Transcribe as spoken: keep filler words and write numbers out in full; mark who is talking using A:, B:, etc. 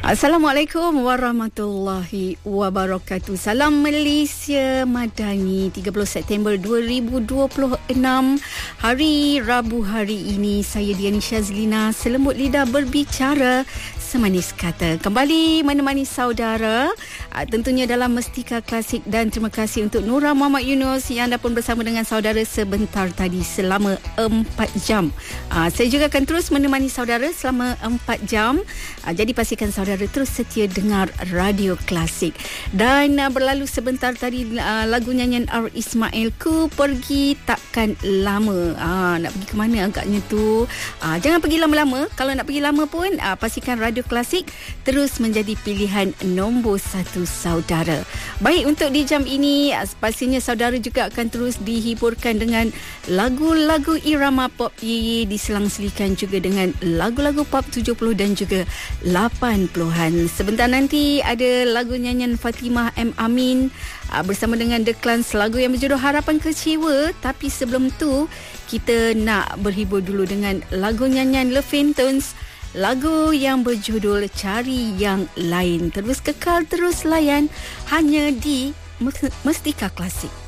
A: Assalamualaikum warahmatullahi wabarakatuh. Salam Malaysia Madani, tiga puluh September dua ribu dua puluh enam. Hari Rabu hari ini, saya Diani Syazlina selembut lidah berbicara semanis kata, kembali menemani saudara, tentunya dalam Mestika Klasik. Dan terima kasih untuk Nura Muhammad Yunus yang anda pun bersama dengan saudara sebentar tadi selama empat jam. Saya juga akan terus menemani saudara selama empat jam. Jadi pastikan saudara terus setia dengar Radio Klasik. Dan uh, berlalu sebentar tadi uh, lagu nyanyian R. Ismail, Ku Pergi Takkan Lama. uh, Nak pergi ke mana agaknya tu? uh, Jangan pergi lama-lama. Kalau nak pergi lama pun, uh, pastikan Radio Klasik terus menjadi pilihan nombor satu saudara. Baik, untuk di jam ini, uh, pastinya saudara juga akan terus dihiburkan dengan lagu-lagu irama pop Ye Ye, diselang-selikan juga dengan lagu-lagu pop tujuh puluh dan juga lapan puluhan. Sebentar nanti ada lagu nyanyian Fatimah M. Amin uh, bersama dengan The Clans, lagu yang berjudul Harapan Kecewa. Tapi sebelum tu, kita nak berhibur dulu dengan lagu nyanyian Le Phantoms, lagu yang berjudul Cari Yang Lain. Terus kekal, terus layan hanya di Mestika Klasik.